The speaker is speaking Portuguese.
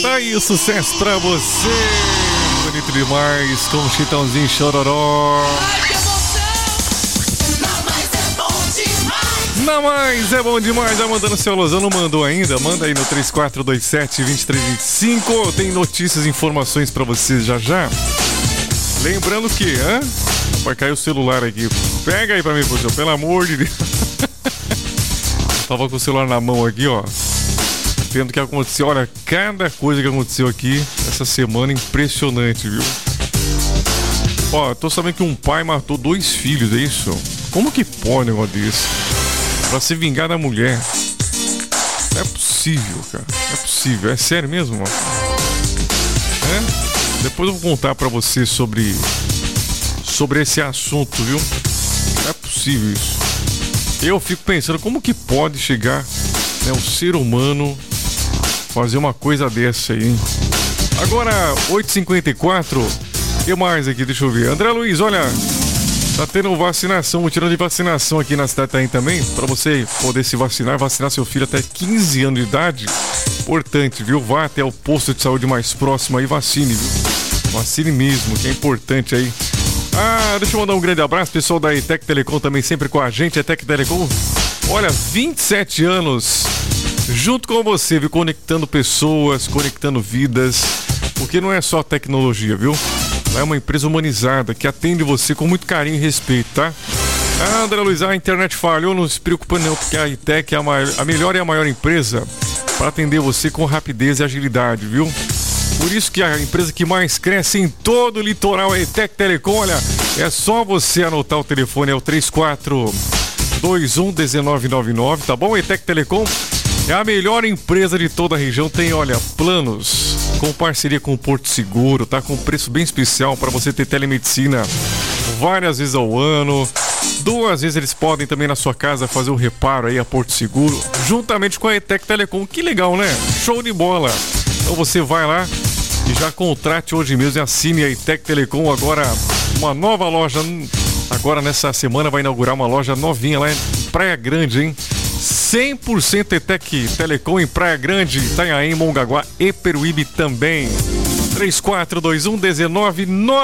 Tá aí o sucesso pra você. Bonito demais, com um Chitãozinho Chororó. Não mais, é bom demais. Já mandando seu alusão, não mandou ainda? Manda aí no 3427-2325. Tem notícias e informações pra vocês já já. Lembrando que, vai cair o celular aqui. Pega aí pra mim, professor, pelo amor de Deus. Tava com o celular na mão aqui, ó. Vendo o que aconteceu. Olha, cada coisa que aconteceu aqui essa semana, impressionante, viu? Ó, eu tô sabendo que um pai matou 2 filhos, é isso? Como que pode um negócio desse? Pra se vingar da mulher. Não é possível, cara. Não é possível. É sério mesmo, ó. Depois eu vou contar pra você sobre esse assunto, viu? Não é possível isso. Eu fico pensando, como que pode chegar, né, o ser humano fazer uma coisa dessa aí, hein? Agora, 8h54. O que mais aqui? Deixa eu ver. André Luiz, olha, tá tendo vacinação, mutirão de vacinação aqui na cidade aí também, pra você poder se vacinar seu filho até 15 anos de idade. Importante, viu? Vá até o posto de saúde mais próximo aí e vacine, viu? Vacine mesmo, que é importante aí. Deixa eu mandar um grande abraço, pessoal da ETEC Telecom também sempre com a gente. ETEC Telecom, olha, 27 anos junto com você, viu? Conectando pessoas, conectando vidas, porque não é só tecnologia, viu? É uma empresa humanizada que atende você com muito carinho e respeito, tá? André Luiz, a internet falhou, não se preocupa não, porque a ETEC é a melhor e a maior empresa para atender você com rapidez e agilidade, viu? Por isso que a empresa que mais cresce em todo o litoral é a ETEC Telecom. Olha, é só você anotar o telefone, é o 3421-1999, tá bom? ETEC Telecom é a melhor empresa de toda a região. Tem, olha, planos com parceria com o Porto Seguro, tá? Com preço bem especial para você ter telemedicina várias vezes ao ano. 2 vezes eles podem também na sua casa fazer o reparo aí a Porto Seguro, juntamente com a ETEC Telecom. Que legal, né? Show de bola! Então você vai lá e já contrate hoje mesmo e assine a ETEC Telecom. Agora, uma nova loja. Agora nessa semana vai inaugurar uma loja novinha lá em Praia Grande, hein? 100% ETEC Telecom em Praia Grande, Itanhaém, Mongaguá e Peruíbe também. 3421-1999.